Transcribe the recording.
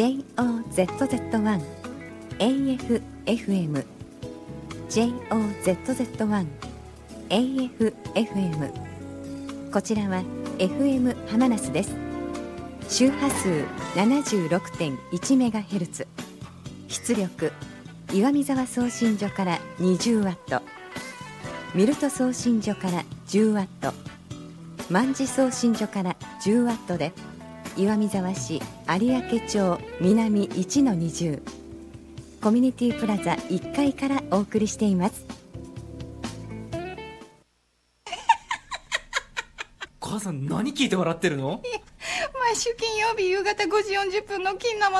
JOZZ1 AFFM JOZZ1 AFFM こちらは FM ハマナスです。周波数 76.1MHz、 出力岩見沢送信所から 20W、 ミルト送信所から 10W、 万事送信所から 10W で岩見沢市有明町南 1-20 コミュニティプラザ1階からお送りしています。 母さん、何聞いて笑ってるの？ 毎週金曜日夕方5時40分の金生